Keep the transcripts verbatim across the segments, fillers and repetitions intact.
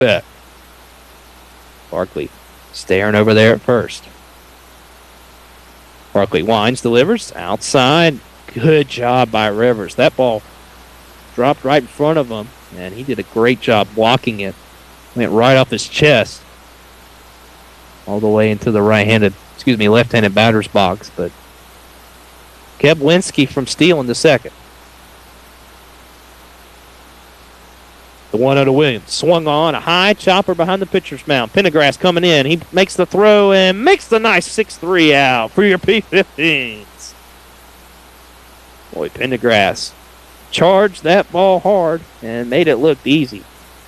bet. Barkley staring over there at first. Barkley winds, delivers, outside. Good job by Rivers. That ball dropped right in front of him, and he did a great job blocking it. Went right off his chest all the way into the right-handed, excuse me, left-handed batter's box, but kept Linsky from stealing the second. The one oh to Williams. Swung on, a high chopper behind the pitcher's mound. Pendergrass coming in. He makes the throw and makes the nice six three out for your P fifteens. Boy, Pendergrass charged that ball hard and made it look easy.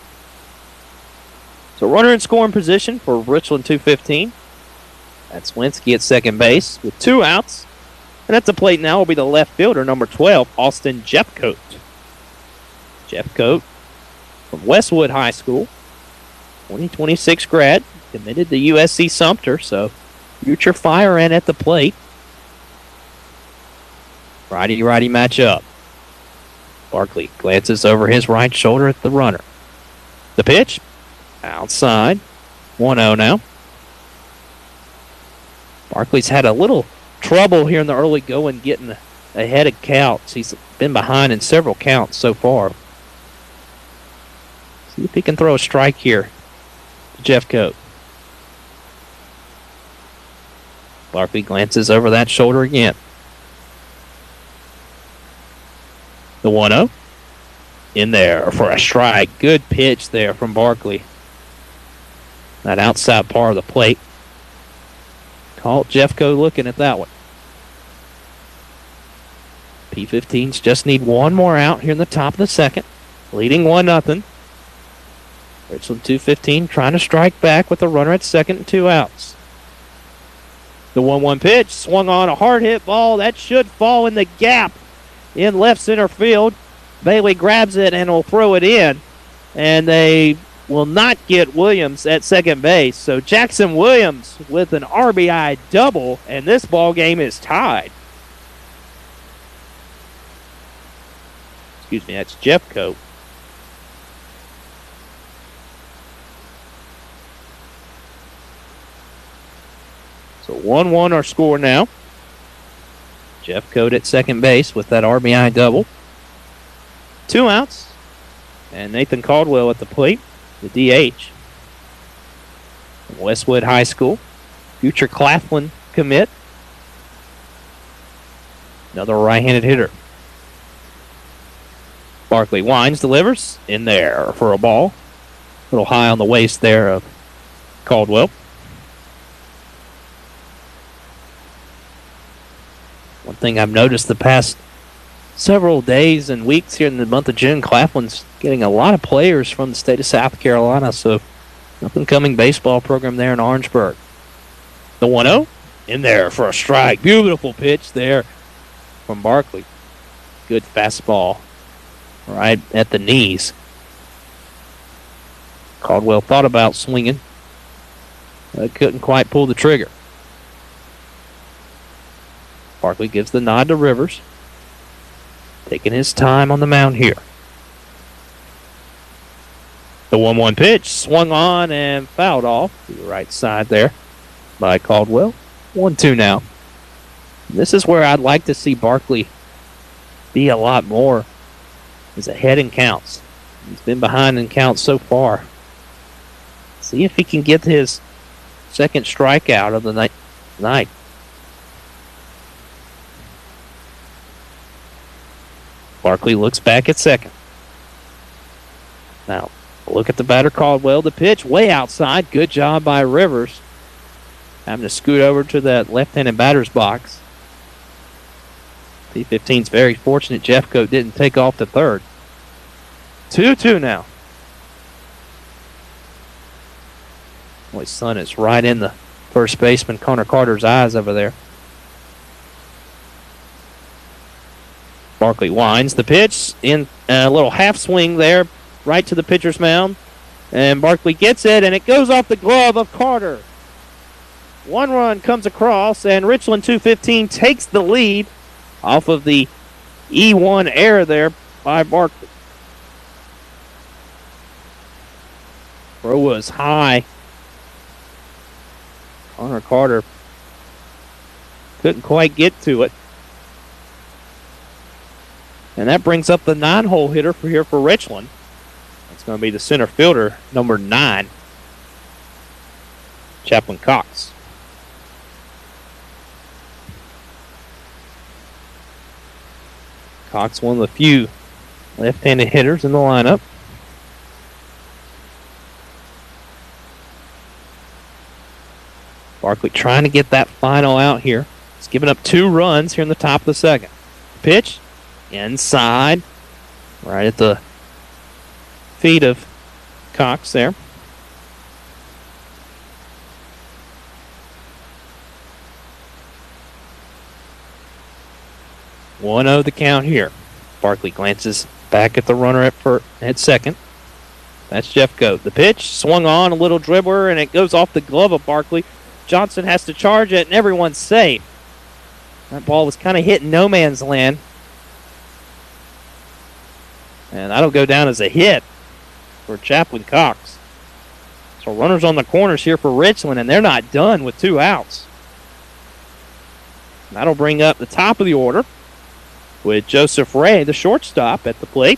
So runner in scoring position for Richland two fifteen. That's Linsky at second base with two outs. And at the plate now will be the left fielder, number twelve, Austin Jeffcoat. Jeffcoat from Westwood High School, twenty twenty-six grad, committed to U S C Sumter, so future fire in at the plate. Righty-righty matchup. Barkley glances over his right shoulder at the runner. The pitch, outside, one oh now. Barkley's had a little trouble here in the early going getting ahead of counts. He's been behind in several counts so far. See if he can throw a strike here to Jeffcoat. Barkley glances over that shoulder again. The one oh. In there for a strike. Good pitch there from Barkley. That outside part of the plate. Caught Jeffcoat looking at that one. P fifteens just need one more out here in the top of the second. Leading one nothing. Richland two fifteen trying to strike back with a runner at second and two outs. The one one pitch swung on, a hard hit ball that should fall in the gap in left center field. Bailey grabs it and will throw it in, and they will not get Williams at second base. So Jackson Williams with an R B I double, and this ball game is tied. Excuse me, that's Jeffcoat. So one one our score now. Jeffcoat at second base with that R B I double. Two outs. And Nathan Caldwell at the plate, the D H. From Westwood High School. Future Claflin commit. Another right-handed hitter. Barkley winds, delivers. In there for a ball. A little high on the waist there of Caldwell. One thing I've noticed the past several days and weeks here in the month of June, Claflin's getting a lot of players from the state of South Carolina, so up-and-coming baseball program there in Orangeburg. The one oh in there for a strike. Beautiful pitch there from Barkley. Good fastball right at the knees. Caldwell thought about swinging, but couldn't quite pull the trigger. Barkley gives the nod to Rivers. Taking his time on the mound here. The one one pitch swung on and fouled off to the right side there by Caldwell. one two now. This is where I'd like to see Barkley be a lot more. He's ahead in counts. He's been behind in counts so far. See if he can get his second strikeout of the night. night. Barkley looks back at second. Now, look at the batter Caldwell. The pitch way outside. Good job by Rivers. Having to scoot over to that left-handed batter's box. P fifteen's very fortunate Jeffcoat didn't take off to third. two two now. Boy, sun is right in the first baseman Connor Carter's eyes over there. Barkley winds the pitch in a little half swing there, right to the pitcher's mound. And Barkley gets it, and it goes off the glove of Carter. One run comes across, and Richland two fifteen takes the lead off of the E one error there by Barkley. Throw was high. Connor Carter couldn't quite get to it. And that brings up the nine-hole hitter for here for Richland. It's going to be the center fielder, number nine, Chaplin Cox. Cox, one of the few left-handed hitters in the lineup. Barkley trying to get that final out here. He's giving up two runs here in the top of the second. Pitch, inside, right at the feet of Cox there. one oh the count here. Barkley glances back at the runner at, first, at second. That's Jeff Goat. The pitch swung on, a little dribbler, and it goes off the glove of Barkley. Johnson has to charge it, and everyone's safe. That ball was kind of hitting no man's land. And that'll go down as a hit for Chaplin Cox. So runners on the corners here for Richland, and they're not done with two outs. And that'll bring up the top of the order with Joseph Ray, the shortstop, at the plate.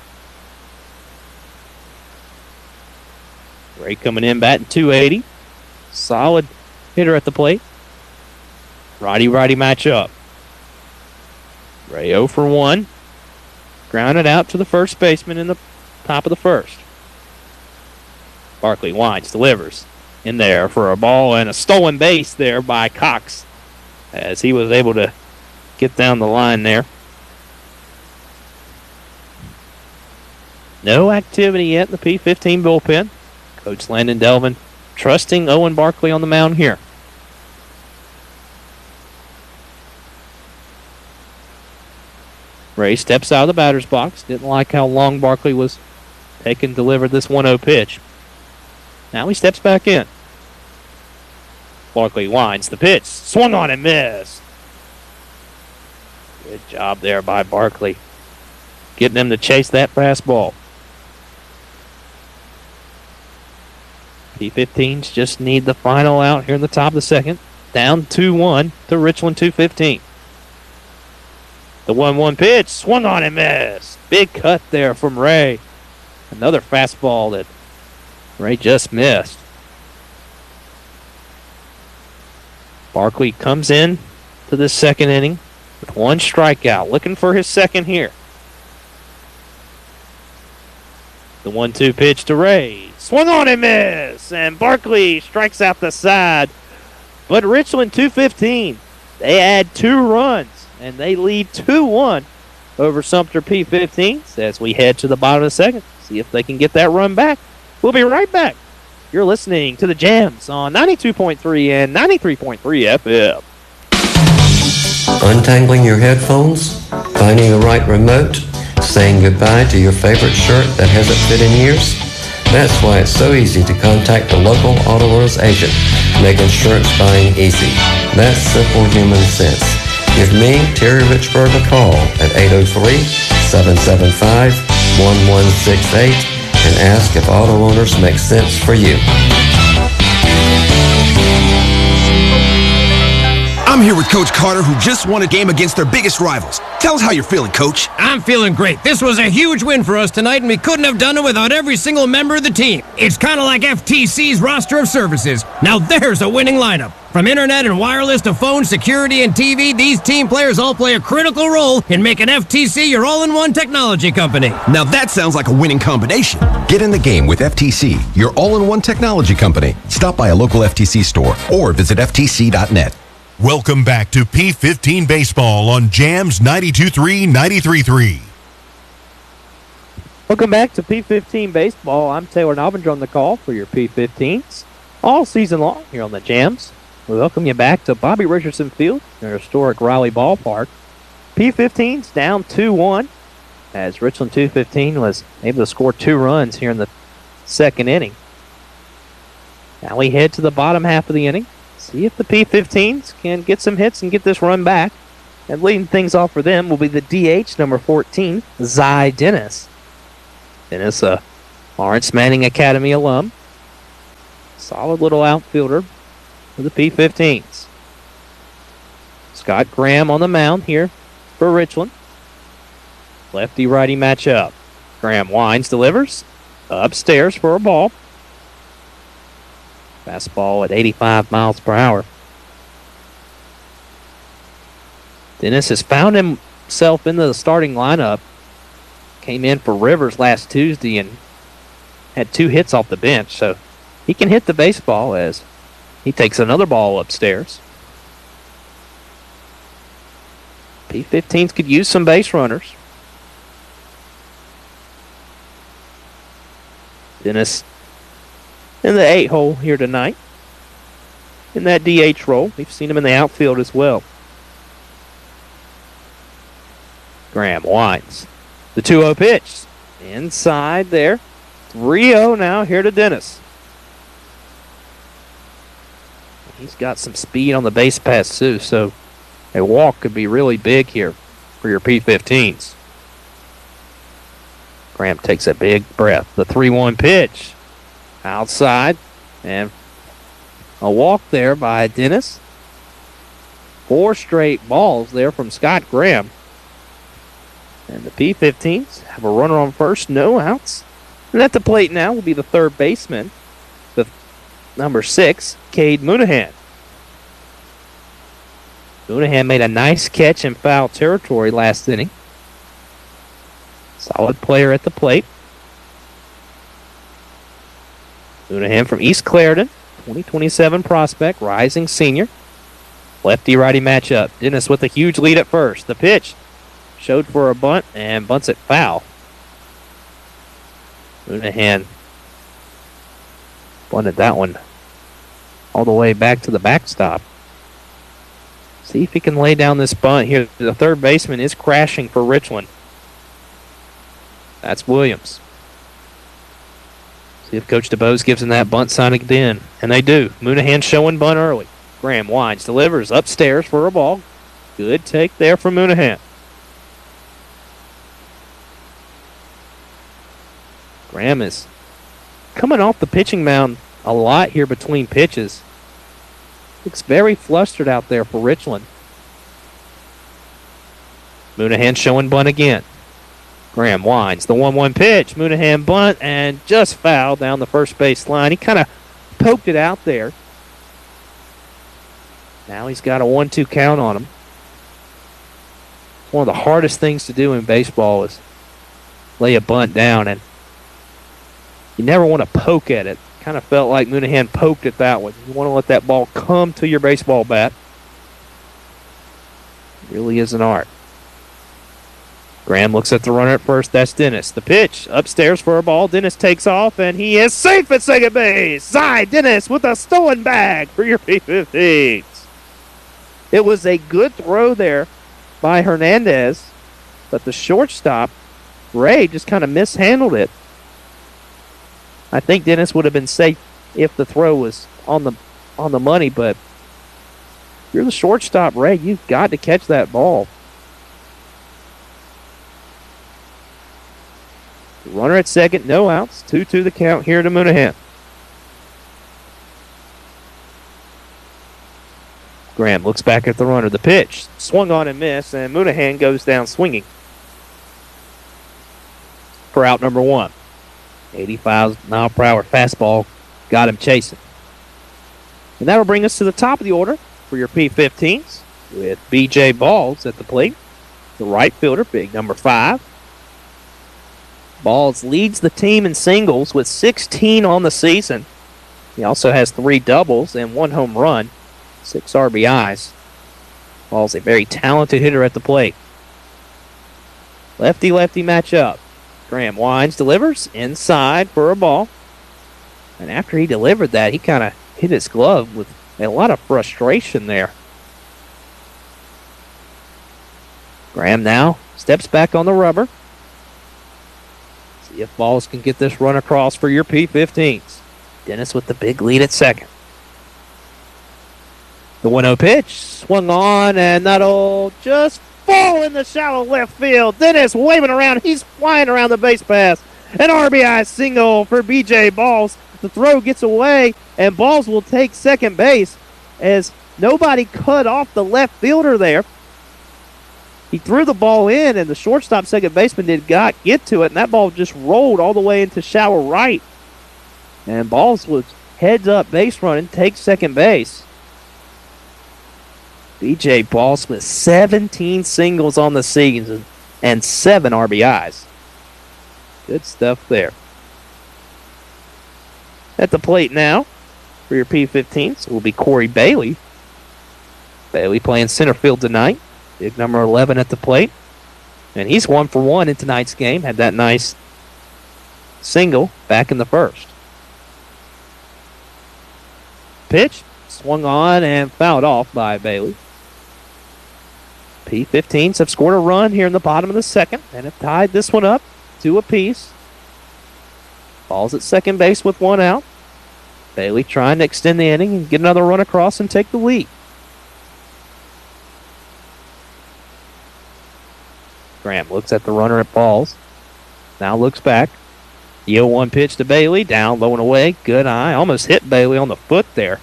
Ray coming in batting two eighty. Solid hitter at the plate. Righty-righty matchup. Ray oh for one. Grounded out to the first baseman in the top of the first. Barkley winds, delivers in there for a ball and a stolen base there by Cox as he was able to get down the line there. No activity yet in the P fifteen bullpen. Coach Landon Delvin trusting Owen Barkley on the mound here. Ray steps out of the batter's box. Didn't like how long Barkley was taking delivered this one oh pitch. Now he steps back in. Barkley winds the pitch. Swung on and missed. Good job there by Barkley. Getting him to chase that fastball. P fifteens just need the final out here in the top of the second. Down two one to Richland two fifteen. The one one pitch, swung on and missed. Big cut there from Ray. Another fastball that Ray just missed. Barkley comes in to the second inning with one strikeout, looking for his second here. The one two pitch to Ray. Swung on and missed. And Barkley strikes out the side. But Richland two fifteen, they add two runs. And they lead two one over Sumter P fifteens as we head to the bottom of the second. See if they can get that run back. We'll be right back. You're listening to the Jams on ninety-two point three and ninety-three point three F M. Untangling your headphones? Finding the right remote? Saying goodbye to your favorite shirt that hasn't fit in years? That's why it's so easy to contact the local Auto Owners agent. Make insurance buying easy. That's simple human sense. Give me, Terry Richburg, a call at eight oh three, seven seven five, one one six eight and ask if Auto Owners make sense for you. I'm here with Coach Carter, who just won a game against their biggest rivals. Tell us how you're feeling, Coach. I'm feeling great. This was a huge win for us tonight, and we couldn't have done it without every single member of the team. It's kind of like F T C's roster of services. Now there's a winning lineup. From internet and wireless to phone, security, and T V, these team players all play a critical role in making F T C your all-in-one technology company. Now that sounds like a winning combination. Get in the game with F T C, your all-in-one technology company. Stop by a local F T C store or visit F T C dot net. Welcome back to P fifteen Baseball on Jams ninety-two point three, ninety-three point three. Welcome back to P fifteen Baseball. I'm Taylor Nalbinger on the call for your P fifteens all season long here on the Jams. We welcome you back to Bobby Richardson Field, their historic Raleigh Ballpark. P fifteens down two one as Richland two fifteen was able to score two runs here in the second inning. Now we head to the bottom half of the inning. See if the P fifteens can get some hits and get this run back. And leading things off for them will be the D H, number fourteen, Zy Dennis. Dennis, a Lawrence Manning Academy alum. Solid little outfielder for the P fifteens. Scott Graham on the mound here for Richland. Lefty-righty matchup. Graham winds, delivers. Upstairs for a ball. Fastball at eighty-five miles per hour. Dennis has found himself into the starting lineup. Came in for Rivers last Tuesday and had two hits off the bench, so he can hit the baseball as he takes another ball upstairs. P fifteens could use some base runners. Dennis in the eight hole here tonight. In that D H role. We've seen him in the outfield as well. Graham winds. The two oh pitch. Inside there. three oh now here to Dennis. He's got some speed on the base pass too, so a walk could be really big here for your P fifteens. Graham takes a big breath. The three one pitch. Outside. And a walk there by Dennis. Four straight balls there from Scott Graham. And the P fifteens have a runner on first, no outs. And at the plate now will be the third baseman, the number six, Cade Moonahan. Moonahan made a nice catch in foul territory last inning. Solid player at the plate. Moonahan from East Clarendon, twenty twenty-seven prospect, rising senior. Lefty-righty matchup. Dennis with a huge lead at first. The pitch showed for a bunt and bunts it foul. Moonahan bunted that one all the way back to the backstop. See if he can lay down this bunt here. The third baseman is crashing for Richland. That's Williams. See if Coach DeBose gives him that bunt sign again. And they do. Moonahan showing bunt early. Graham winds, delivers upstairs for a ball. Good take there from Moonahan. Graham is coming off the pitching mound a lot here between pitches. Looks very flustered out there for Richland. Moonahan showing bunt again. Graham winds. The one one pitch. Moonahan bunt and just fouled down the first base line. He kind of poked it out there. Now he's got a one two count on him. One of the hardest things to do in baseball is lay a bunt down, and you never want to poke at it. Kind of felt like Moonahan poked at that one. You want to let that ball come to your baseball bat. It really is an art. Graham looks at the runner at first. That's Dennis. The pitch upstairs for a ball. Dennis takes off, and he is safe at second base. Cy Dennis with a stolen bag for your P fifteens. It was a good throw there by Hernandez, but the shortstop, Ray, just kind of mishandled it. I think Dennis would have been safe if the throw was on the on the money, but if you're the shortstop, Ray, you've got to catch that ball. Runner at second, no outs. two two the count here to Moonahan. Graham looks back at the runner. The pitch swung on and missed, and Moonahan goes down swinging for out number one. eighty-five mile per hour fastball got him chasing. And that'll bring us to the top of the order for your P fifteens with B J Balls at the plate. The right fielder, big number five. Balls leads the team in singles with sixteen on the season. He also has three doubles and one home run, six R B Is. Balls a very talented hitter at the plate. Lefty-lefty matchup. Graham winds, delivers inside for a ball. And after he delivered that, he kind of hit his glove with a lot of frustration there. Graham now steps back on the rubber. See if Balls can get this run across for your P fifteens. Dennis with the big lead at second. The one oh pitch swung on, and that'll just fall in the shallow left field. Dennis waving around. He's flying around the base pass. An R B I single for B J Balls. the throw, gets away, and Balls will take second base as nobody cut off the left fielder there. He threw the ball in, and the shortstop second baseman did not get to it, and that ball just rolled all the way into shallow right. And Balls was heads up base running, takes second base. B J Balls with seventeen singles on the season and seven R B Is. Good stuff there. At the plate now for your P fifteens will be Corey Bailey. Bailey playing center field tonight. Big number eleven at the plate. And he's one for one in tonight's game. Had that nice single back in the first. Pitch swung on and fouled off by Bailey. P fifteens have scored a run here in the bottom of the second and have tied this one up two apiece. Balls at second base with one out. Bailey trying to extend the inning and get another run across and take the lead. Graham looks at the runner at Balls. Now looks back. The oh one pitch to Bailey. Down, low and away. Good eye. Almost hit Bailey on the foot there.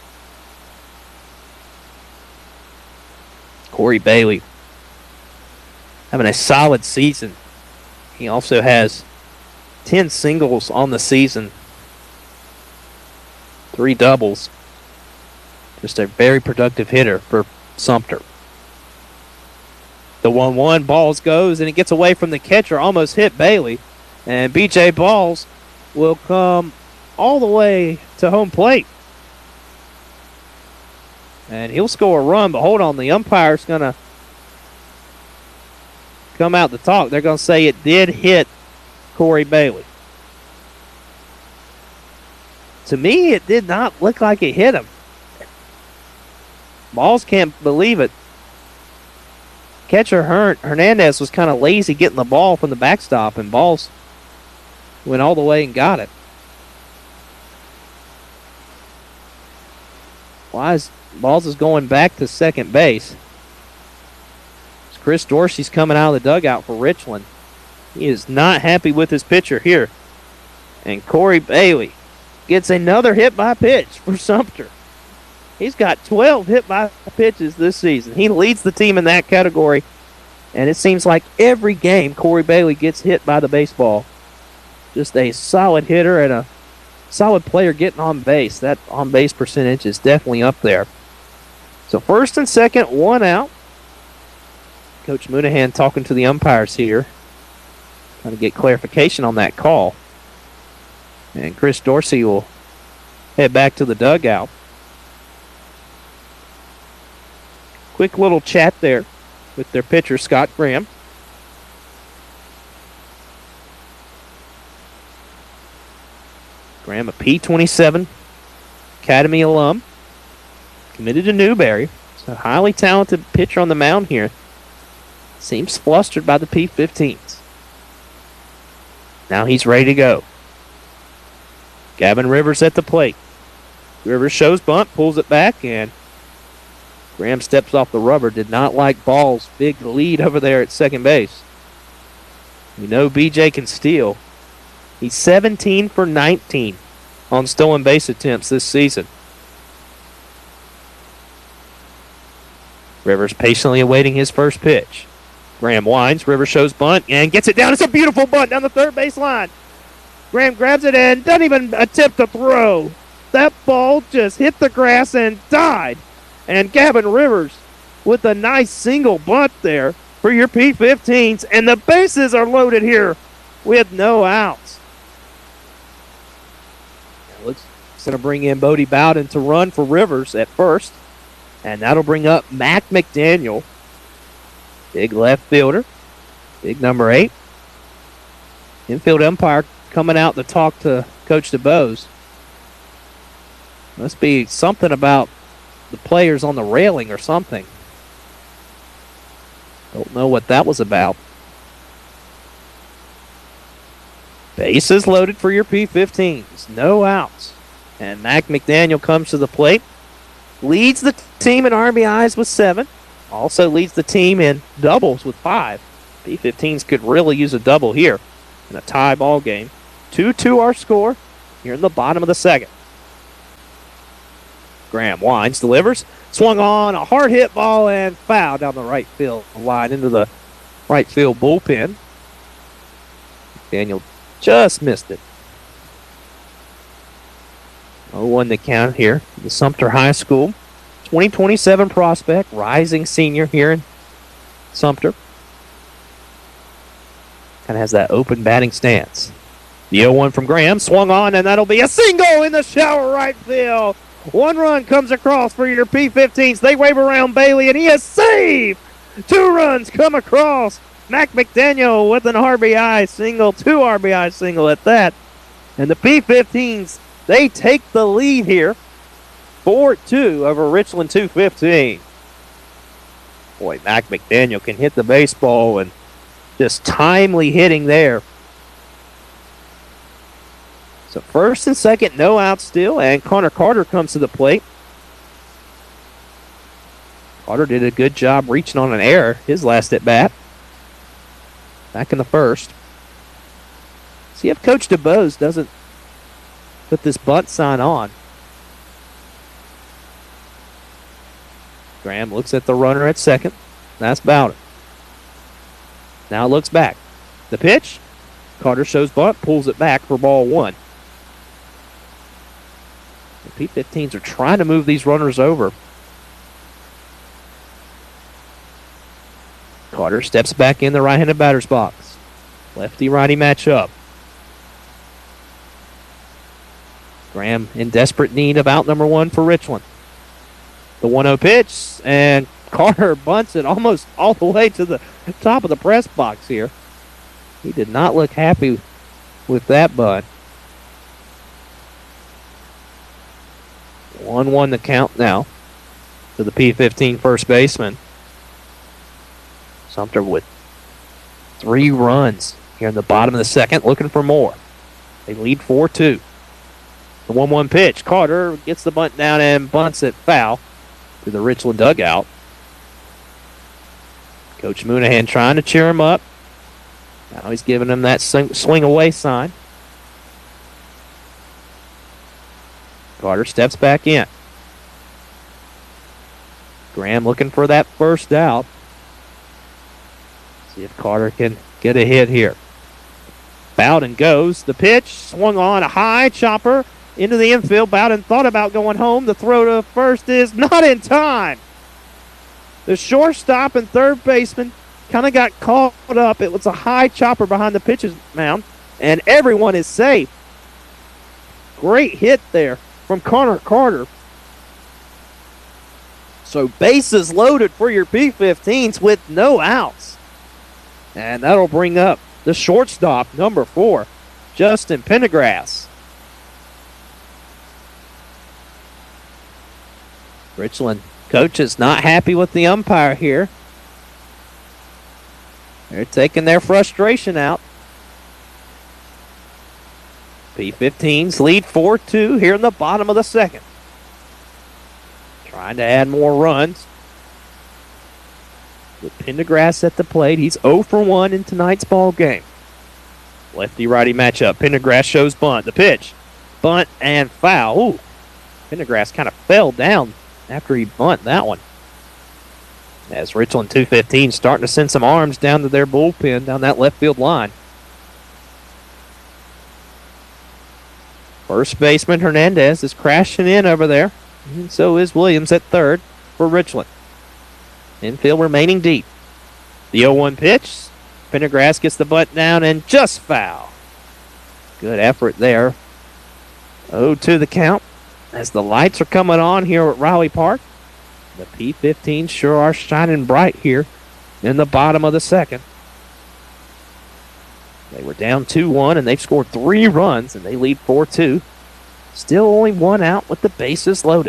Corey Bailey having a solid season. He also has ten singles on the season. Three doubles. Just a very productive hitter for Sumter. The one one, Balls goes, and it gets away from the catcher. Almost hit Bailey. And B J Balls will come all the way to home plate. And he'll score a run, but hold on, the umpire's going to come out to talk. They're going to say it did hit Corey Bailey. To me, it did not look like it hit him. Balls can't believe it. Catcher Hernandez was kind of lazy getting the ball from the backstop, and Balls went all the way and got it. Why is Balls is going back to second base? Chris Dorsey's coming out of the dugout for Richland. He is not happy with his pitcher here. And Corey Bailey gets another hit by pitch for Sumter. He's got twelve hit by pitches this season. He leads the team in that category. And it seems like every game Corey Bailey gets hit by the baseball. Just a solid hitter and a solid player getting on base. That on base percentage is definitely up there. So first and second, one out. Coach Moonahan talking to the umpires here, trying to get clarification on that call. And Chris Dorsey will head back to the dugout. Quick little chat there with their pitcher, Scott Graham. Graham, a P twenty-seven Academy alum, committed to Newberry. It's a highly talented pitcher on the mound here. Seems flustered by the P fifteens. Now he's ready to go. Gavin Rivers at the plate. Rivers shows bunt, pulls it back, and Graham steps off the rubber. Did not like Ball's big lead over there at second base. We know B J can steal. He's seventeen for nineteen on stolen base attempts this season. Rivers patiently awaiting his first pitch. Graham winds, Rivers shows bunt, and gets it down. It's a beautiful bunt down the third base line. Graham grabs it and doesn't even attempt to throw. That ball just hit the grass and died. And Gavin Rivers with a nice single bunt there for your P fifteens. And the bases are loaded here with no outs. Looks going to bring in Bodie Bowden to run for Rivers at first. And that'll bring up Mac McDaniel. Big left fielder. Big number eight. Infield umpire coming out to talk to Coach DeBose. Must be something about the players on the railing or something. Don't know what that was about. Bases loaded for your P fifteens. No outs. And Mac McDaniel comes to the plate. Leads the team in R B Is with seven. Also leads the team in doubles with five. P fifteens could really use a double here in a tie ball game. two two our score. here in the bottom of the second. Graham winds, delivers, swung on, a hard hit ball, and foul down the right field line into the right field bullpen. Daniel just missed it. oh one to count here. The Sumter High School twenty twenty-seven prospect, rising senior here in Sumter. Kind of has that open batting stance. The oh one from Graham, swung on, and that'll be a single in the shallow right field. One run comes across for your P fifteens. They wave around Bailey, and he is safe. Two runs come across. Mac McDaniel with an R B I single, two R B I single at that. And the P fifteens, they take the lead here, four two over Richland two fifteen. Boy, Mac McDaniel can hit the baseball, and just timely hitting there. So first and second, no outs still, and Connor Carter comes to the plate. Carter did a good job reaching on an error his last at bat. Back in the first. See if Coach DeBose doesn't put this bunt sign on. Graham looks at the runner at second. That's Bowden. Now looks back. The pitch. Carter shows bunt, pulls it back for ball one. The P fifteens are trying to move these runners over. Carter steps back in the right-handed batter's box. Lefty-righty matchup. Graham in desperate need of out number one for Richland. The one oh pitch, and Carter bunts it almost all the way to the top of the press box here. He did not look happy with that bunt. one one the count now to the P fifteen first baseman. Sumter with three runs here in the bottom of the second, looking for more. They lead four two. The one one pitch. Carter gets the bunt down and bunts it foul to the Richland dugout. Coach Moonahan trying to cheer him up. Now he's giving him that swing, swing away sign. Carter steps back in. Graham looking for that first out. See if Carter can get a hit here. Bowden goes. The pitch swung on, a high chopper into the infield. Bowden thought about going home. The throw to first is not in time. The shortstop and third baseman kind of got caught up. It was a high chopper behind the pitcher's mound, and everyone is safe. Great hit there from Connor Carter. So bases loaded for your P fifteens with no outs. And that'll bring up the shortstop, number four, Justin Pendergrass. Richland coach is not happy with the umpire here. They're taking their frustration out. P fifteens lead four two here in the bottom of the second. Trying to add more runs. With Pendergrass at the plate, he's oh for one in tonight's ball game. Lefty-righty matchup. Pendergrass shows bunt. The pitch. Bunt and foul. Ooh. Pendergrass kind of fell down after he bunt that one. As Richland two fifteen starting to send some arms down to their bullpen down that left field line. First baseman Hernandez is crashing in over there. And so is Williams at third for Richland. Infield remaining deep. The oh one pitch. Pendergrass gets the bunt down and just foul. Good effort there. oh two the count. As the lights are coming on here at Riley Park, the P fifteens sure are shining bright here in the bottom of the second. They were down two one, and they've scored three runs, and they lead four two. Still only one out with the bases loaded.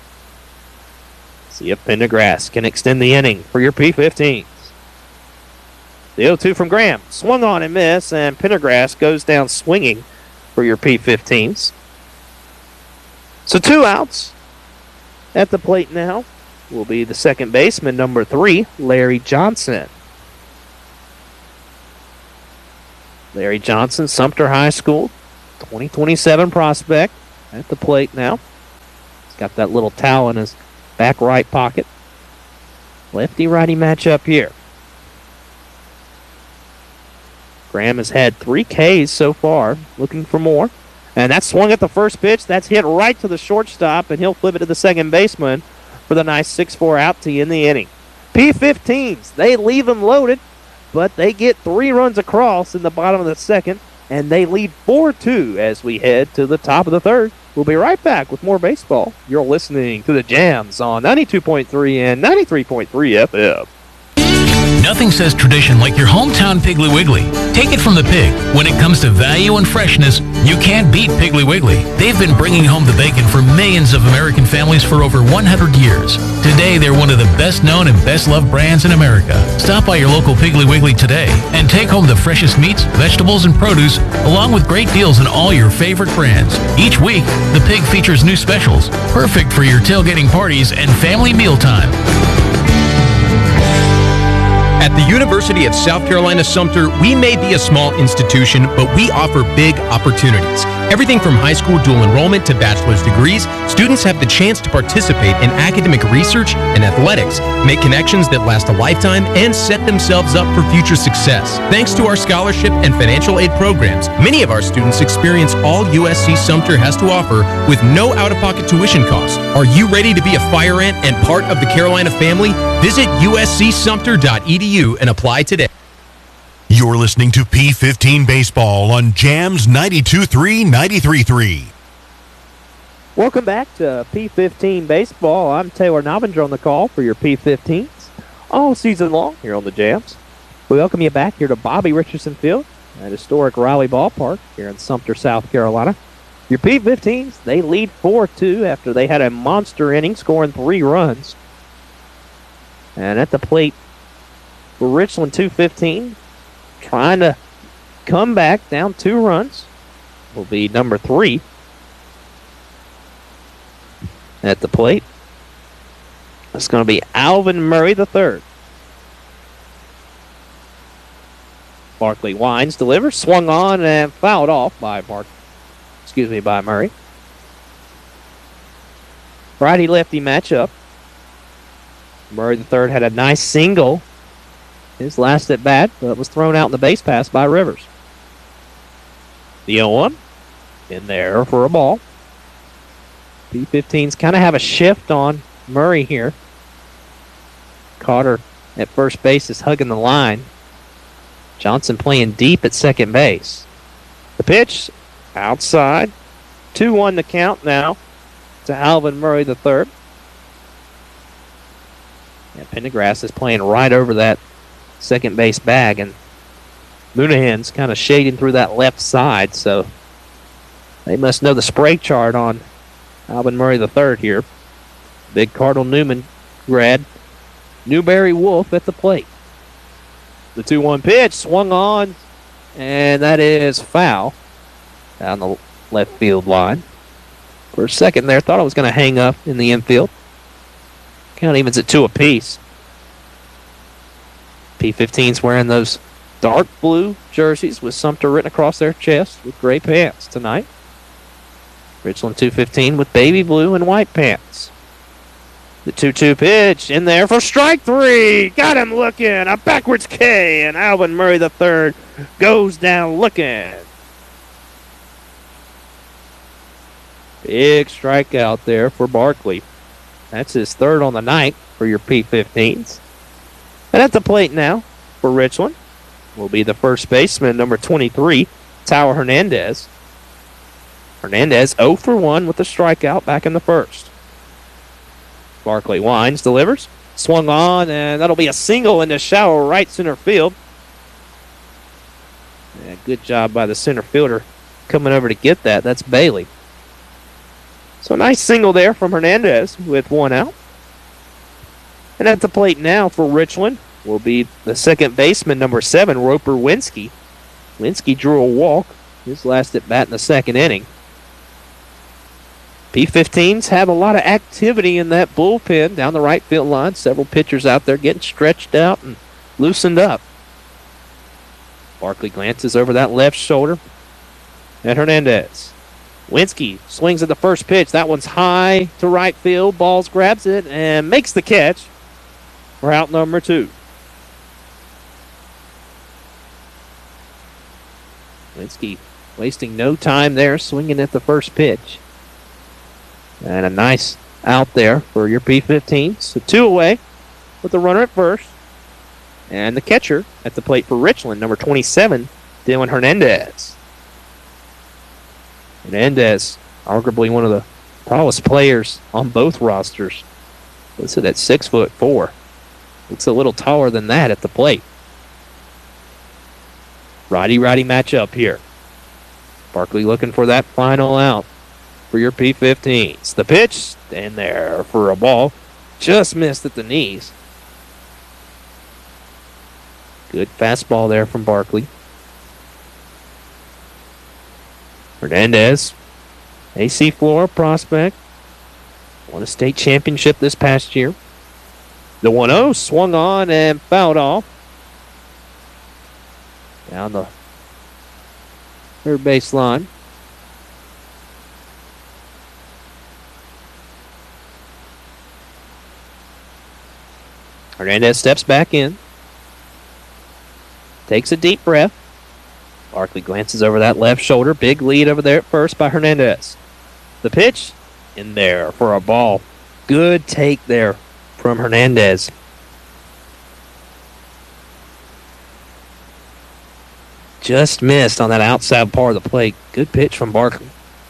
See if Pendergrass can extend the inning for your P fifteens. The oh two from Graham. Swung on and missed, and Pendergrass goes down swinging for your P fifteens. So two outs. At the plate now will be the second baseman, number three, Larry Johnson. Larry Johnson, Sumter High School, twenty twenty-seven prospect at the plate now. He's got that little towel in his back right pocket. Lefty-righty matchup here. Graham has had three Ks so far, looking for more. And that's swung at the first pitch. That's hit right to the shortstop, and he'll flip it to the second baseman for the nice six four out to end the inning. P fifteens, they leave them loaded, but they get three runs across in the bottom of the second, and they lead four two as we head to the top of the third. We'll be right back with more baseball. You're listening to the Jams on ninety-two point three and ninety-three point three F M. Nothing says tradition like your hometown Piggly Wiggly. Take it from the pig. When it comes to value and freshness, you can't beat Piggly Wiggly. They've been bringing home the bacon for millions of American families for over one hundred years. Today, they're one of the best-known and best-loved brands in America. Stop by your local Piggly Wiggly today and take home the freshest meats, vegetables, and produce, along with great deals on all your favorite brands. Each week, the pig features new specials, perfect for your tailgating parties and family mealtime. At the University of South Carolina Sumter, we may be a small institution, but we offer big opportunities. Everything from high school dual enrollment to bachelor's degrees, students have the chance to participate in academic research and athletics, make connections that last a lifetime, and set themselves up for future success. Thanks to our scholarship and financial aid programs, many of our students experience all U S C Sumter has to offer with no out-of-pocket tuition costs. Are you ready to be a fire ant and part of the Carolina family? Visit U S C Sumter dot E D U and apply today. You're listening to P fifteen Baseball on Jams ninety-two point three, ninety-three point three. Welcome back to P fifteen Baseball. I'm Taylor Nobinger on the call for your P fifteens all season long here on the Jams. We welcome you back here to Bobby Richardson Field at historic Riley Ballpark here in Sumter, South Carolina. Your P fifteens, they lead four two after they had a monster inning scoring three runs. And at the plate for Richland, two fifteen, trying to come back down two runs, will be number three at the plate. It's going to be Alvin Murray the third. Barkley winds, delivers, swung on and fouled off by Mark. Excuse me, by Murray. Righty-lefty matchup. Murray the third had a nice single his last at bat, but was thrown out in the base pass by Rivers. The oh one in there for a ball. P fifteens kind of have a shift on Murray here. Carter at first base is hugging the line. Johnson playing deep at second base. The pitch outside. two one the count now to Alvin Murray the third. Yeah, Pendergrass is playing right over that second base bag, and Mooneyhan's kind of shading through that left side, so they must know the spray chart on Alvin Murray the third here. Big Cardinal Newman grad. Newberry Wolf at the plate. The two one pitch swung on, and that is foul down the left field line. For a second there, thought it was going to hang up in the infield. Count evens at two apiece. P fifteen's wearing those dark blue jerseys with Sumter written across their chest with gray pants tonight. Richland two fifteen with baby blue and white pants. The two two pitch in there for strike three. Got him looking. A backwards K, and Alvin Murray the third goes down looking. Big strikeout there for Barkley. That's his third on the night for your P fifteens. And at the plate now for Richland will be the first baseman, number twenty-three, Tower Hernandez. Hernandez oh for one with a strikeout back in the first. Barkley winds, delivers, swung on, and that'll be a single into shallow right center field. Yeah, good job by the center fielder coming over to get that. That's Bailey. So a nice single there from Hernandez with one out. And at the plate now for Richland will be the second baseman, number seven, Roper Winsky. Winsky drew a walk, his last at bat in the second inning. P fifteens have a lot of activity in that bullpen down the right field line. Several pitchers out there getting stretched out and loosened up. Barkley glances over that left shoulder. at Hernandez. Winsky swings at the first pitch. That one's high to right field. Balls grabs it and makes the catch for out number two. Winsky wasting no time there, swinging at the first pitch. And a nice out there for your P fifteen. So two away with the runner at first. And the catcher at the plate for Richland, number twenty-seven, Dylan Hernandez. Hernandez, arguably one of the tallest players on both rosters. Listed at six foot four. Looks a little taller than that at the plate. Righty-righty matchup here. Barkley looking for that final out for your P fifteens. The pitch, in there for a ball. Just missed at the knees. Good fastball there from Barkley. Hernandez, A C Flora prospect. Won a state championship this past year. The one oh swung on and fouled off. Down the third base line. Hernandez steps back in. Takes a deep breath. Barkley glances over that left shoulder. Big lead over there at first by Hernandez. The pitch in there for a ball. Good take there from Hernandez. Just missed on that outside part of the plate. Good pitch from Barkley.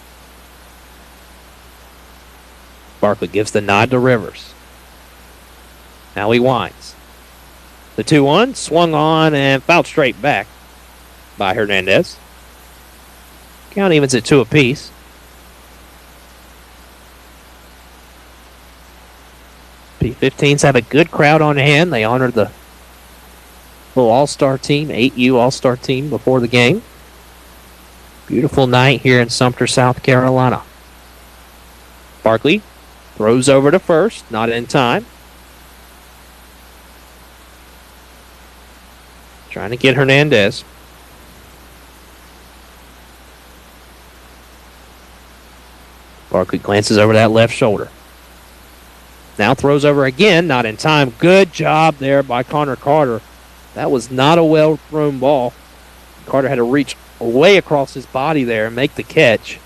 Barkley gives the nod to Rivers. Now he winds. The two one swung on and fouled straight back by Hernandez. Count evens at two apiece. P fifteens have a good crowd on hand. They honored the little all-star team, eight U all-star team before the game. Beautiful night here in Sumter, South Carolina. Barkley throws over to first, not in time. Trying to get Hernandez. Barkley glances over that left shoulder. Now throws over again, not in time. Good job there by Connor Carter. That was not a well-thrown ball. Carter had to reach way across his body there and make the catch.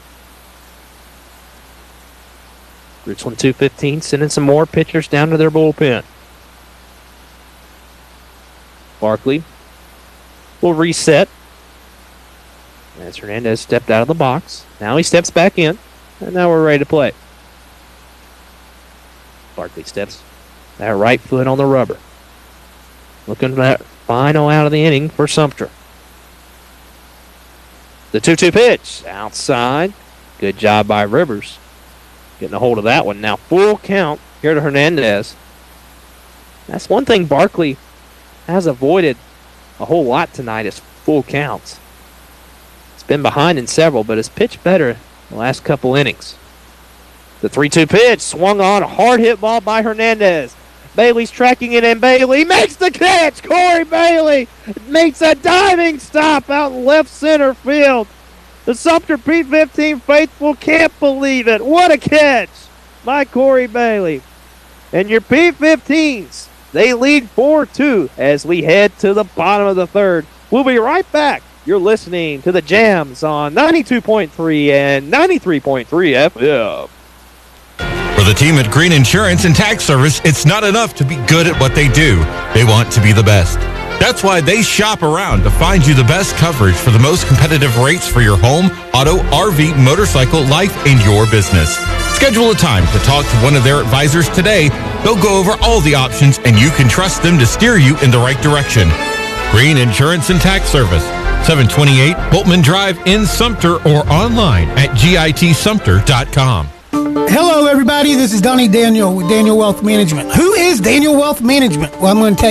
Richland two fifteen sending some more pitchers down to their bullpen. Barkley will reset. As Hernandez stepped out of the box. Now he steps back in. And now we're ready to play. Barkley steps that right foot on the rubber. Looking for that final out of the inning for Sumter. The two two pitch. Outside. Good job by Rivers. Getting a hold of that one. Now full count here to Hernandez. That's one thing Barkley has avoided a whole lot tonight is full counts. It's been behind in several, but has pitched better the last couple innings. The three two pitch swung on. A hard hit ball by Hernandez. Bailey's tracking it, and Bailey makes the catch. Corey Bailey makes a diving stop out in left center field. The Sumter P fifteen faithful can't believe it. What a catch by Corey Bailey. And your P fifteens, they lead four two as we head to the bottom of the third. We'll be right back. You're listening to the Jams on ninety-two point three and ninety-three point three F M. For the team at Green Insurance and Tax Service, it's not enough to be good at what they do. They want to be the best. That's why they shop around to find you the best coverage for the most competitive rates for your home, auto, R V, motorcycle, life, and your business. Schedule a time to talk to one of their advisors today. They'll go over all the options, and you can trust them to steer you in the right direction. Green Insurance and Tax Service, seven twenty-eight Boltman Drive in Sumter, or online at git sumter dot com. Hello, everybody. This is Donnie Daniel with Daniel Wealth Management. Who is Daniel Wealth Management? Well, I'm going to tell